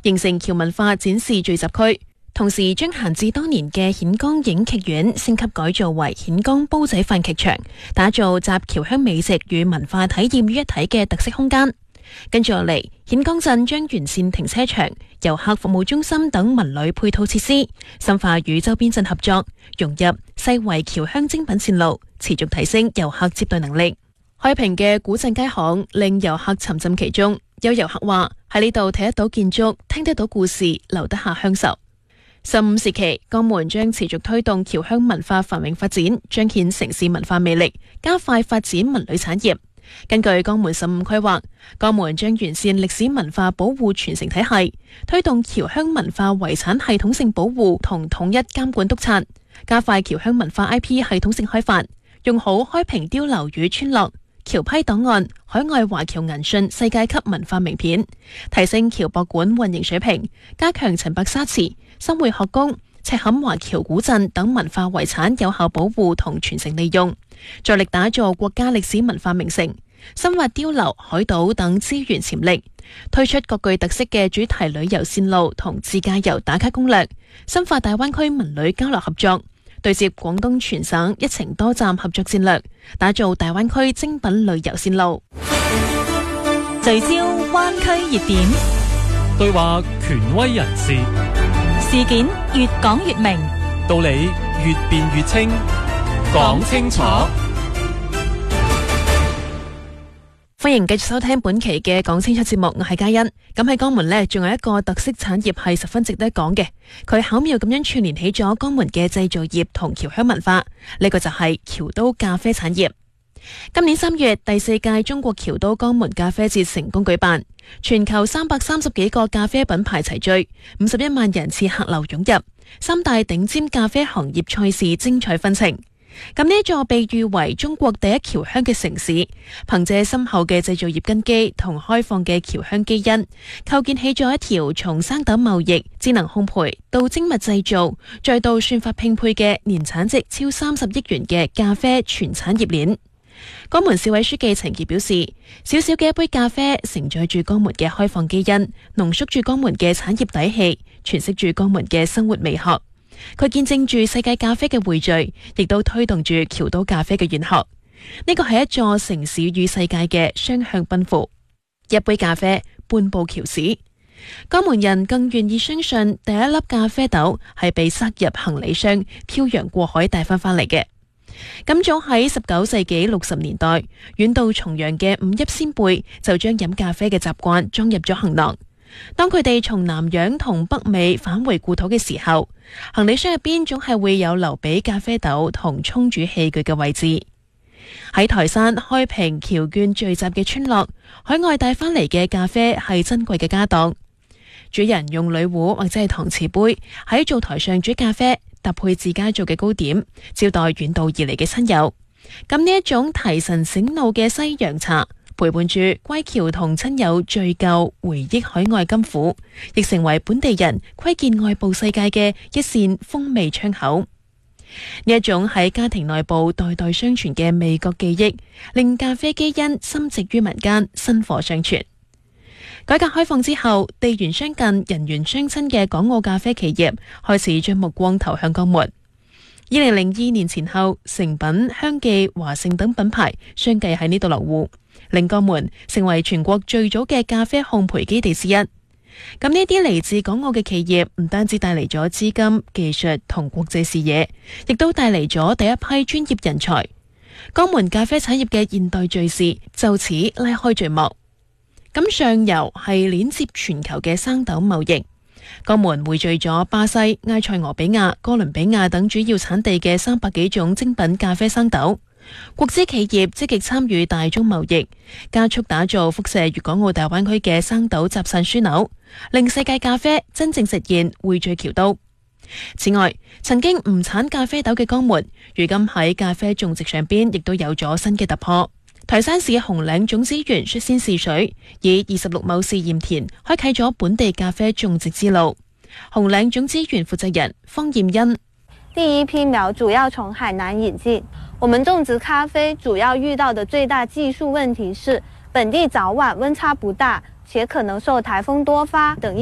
形成僑文化展示聚集區。同時將閒置多年嘅顯江影劇院升級改造為顯江煲仔飯劇場，打造集僑鄉美食與文化體驗於一體嘅特色空間。跟住落嚟，顯江鎮將完善停車場、遊客服務中心等文旅配套設施，深化與周邊鎮合作，融入世遺僑鄉精品線路，持續提升遊客接待能力。開平嘅古鎮街巷令遊客沉浸其中，有遊客話喺呢度睇得到建築，聽得到故事，留得下鄉愁。15時期，江門將持續推動僑鄉文化繁榮發展，彰顯城市文化魅力，加快發展文旅產業。根據江門15規劃，江門將完善歷史文化保護傳承體系，推動僑鄉文化遺產系統性保護同統一監管督察，加快僑鄉文化 IP 系統性開發，用好開平碉樓與村落、僑批檔案、海外華僑銀訊世界級文化名片，提升僑博館運營水平，加強陳白沙祠、新會學宮、赤坎華僑古鎮等文化遺產有效保護同傳承利用，着力打造國家歷史文化名城，深挖碉樓、海島等資源潛力，推出各具特色嘅主題旅遊線路同自駕遊打卡攻略，深化大灣區文旅交流合作，對接廣東全省一程多站合作戰略，打造大灣區精品旅遊線路。 聚焦灣區熱點， 對話權威人士， 事件越講越明， 道理越辯越清，講清楚。 歡迎繼續收聽本期嘅講清楚節目，我係嘉欣。咁喺江門呢，仲有一個特色產業係十分值得講嘅，佢巧妙咁樣串聯起咗江門嘅製造業同僑鄉文化。呢個就係僑都咖啡產業。今年3月，第4屆中國僑都江門咖啡節成功舉辦，全球330幾個咖啡品牌齊聚，51萬人次客流湧入，3大頂尖咖啡行業賽事精彩紛呈。咁呢一座被譽為中國第一僑鄉嘅城市，憑借深厚嘅製造業根基同開放嘅僑鄉基因，構建起咗一條從生豆貿易、智能烘焙到精密製造，再到算法拼配嘅年產值超30億元嘅咖啡全產業鏈。江門市委書記陳傑表示，小小嘅一杯咖啡承載住江門嘅開放基因，濃縮住江門嘅產業底氣，詮釋住江門嘅生活美學。佢見證住世界咖啡嘅匯聚，亦都推動住僑都咖啡嘅遠航。呢個係一座城市與世界嘅雙向奔赴。一杯咖啡，半部僑史。江門人更願意相信第一粒咖啡豆係被塞入行李箱，漂洋過海帶翻嚟嘅。咁早喺19世紀60年代，遠到重洋嘅五邑先輩就將飲咖啡嘅習慣裝入咗行囊。當佢哋從南洋同北美返回故土嘅時候，行李箱入邊總係會有留俾咖啡豆同沖煮器具嘅位置。喺台山、開平僑眷聚集嘅村落，海外帶翻嚟嘅咖啡係珍貴嘅家當。主人用鋁壺或者係搪瓷杯喺灶台上煮咖啡，搭配自家做嘅糕點，招待遠道而嚟嘅親友。咁呢一種提神醒腦嘅西洋茶，陪伴住歸僑同親友聚舊回憶海外甘苦，亦成為本地人窺見外部世界嘅一扇風味窗口。呢一種喺家庭內部代代相傳嘅味覺記憶，令咖啡基因深植於民間，薪火相傳。改革開放之後，地緣相近、人緣相親嘅港澳咖啡企業開始將目光投向江門。2002年前後，誠品、香記、華盛等品牌相繼喺呢度落戶，令江門成為全國最早嘅咖啡烘焙基地之一。咁呢啲嚟自港澳嘅企業唔單止帶嚟咗資金、技術同國際視野，亦都帶嚟咗第一批專業人才。江門咖啡產業嘅現代敘事就此拉開序幕。咁上游係鏈接全球嘅生豆貿易，江門匯聚咗巴西、埃塞俄比亞、哥倫比亞等主要產地嘅300幾種精品咖啡生豆。國資企業積極參與大宗貿易，加速打造輻射粵港澳大灣區嘅生豆集散樞紐，令世界咖啡真正實現匯聚僑都。此外，曾經唔產咖啡豆嘅江門，如今喺咖啡種植上邊亦都有咗新嘅突破。台山市紅嶺種子園率先試水，以26畝試驗田開啟咗本地咖啡種植之路。紅嶺種子園負責人方艷欣： 第一批苗主要從海南引進，我們種植咖啡主要遇到的最大技術問題是本地早晚溫差不大，且可能受颱風多發等